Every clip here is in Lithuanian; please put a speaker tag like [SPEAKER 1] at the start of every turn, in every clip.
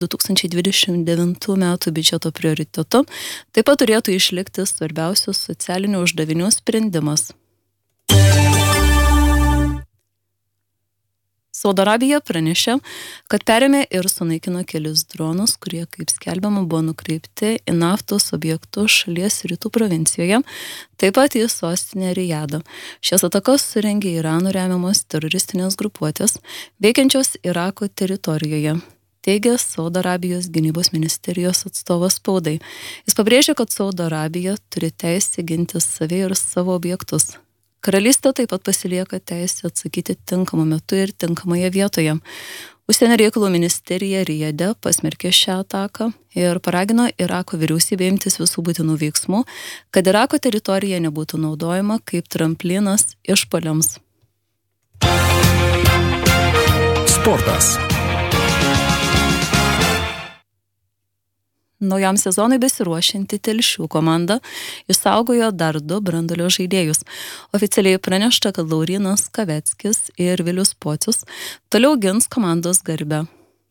[SPEAKER 1] 2029 metų biudžeto prioritetu, taip pat turėtų išlikti svarbiausių socialinių uždavinių sprendimas. Saudo Arabija pranešė, kad perėmė ir sunaikino kelis dronus, kurie, kaip skelbiama, buvo nukreipti į naftos objektus šalies rytų provincijoje, taip pat į sostinę Rijadą. Šias atakas surengė Irano remiamos teroristinės grupuotės, veikiančios Irako teritorijoje, teigia Saudo Arabijos gynybos ministerijos atstovas spaudai. Jis pabrėžė, kad Saudo Arabija turi teisę ginti save ir savo objektus. Karalystė taip pat pasilieka teisę atsakyti tinkamu metu ir tinkamoje vietoje. Užsienio reikalų ministerija Rijade pasmerkė šią ataką ir paragino Irako vyriausybę imtis visų būtinų veiksmų, kad Irako teritorija nebūtų naudojama kaip tramplinas išpuoliams.
[SPEAKER 2] Sportas.
[SPEAKER 1] Naujam sezonui besiruošianti Telšių komanda išsaugojo dar 2 branduolio žaidėjus. Oficialiai pranešta, kad Laurynas Kaveckis ir Vilius Pocius toliau gins komandos garbę.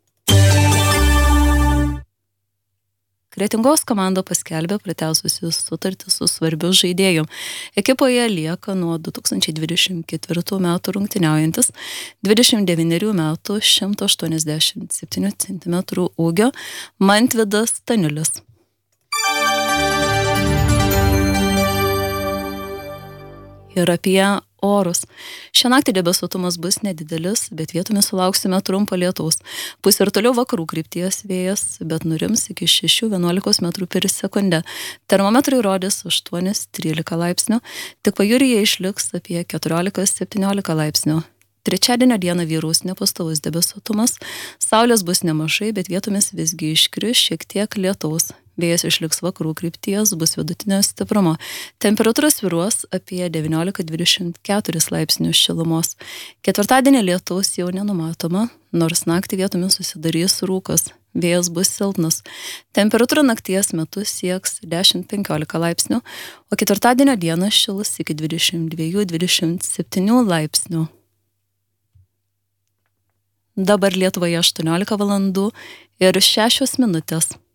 [SPEAKER 1] Kretingos komanda paskelbė pratęsusi sutartį su svarbiu žaidėju. Ekipoje lieka nuo 2024 metų rungtyniaujantis 29 metų 187 cm ūgio Mantvydas Staniulis. Ir apie orus. Šią naktį debesuotumas bus nedidelis, bet vietomis sulauksime trumpo lietaus. Pūs ir toliau vakarų krypties vėjas, bet nurims iki 6-11 metrų per sekundę. Termometrai rodys 8-13 laipsnių, tik pajūryje išliks apie 14-17 laipsnių. Trečiadienio dieną vyraus nepastovus debesuotumas, saulės bus nemažai, bet vietomis visgi iškris šiek tiek lietaus. Vėjas išliks vakarų krypties, bus vidutinio stiprumo. Temperatūra svyruos apie 19-24 laipsnius šilumos. Ketvirtadienį lietaus jau nenumatoma, nors naktį vietomis susidarys rūkas. Vėjas bus silpnas. Temperatūra nakties metu sieks 10-15 laipsnių, o ketvirtadienio dieną šilus iki 22-27 laipsnių. Dabar Lietuvoje 18 valandų ir 6 minutės.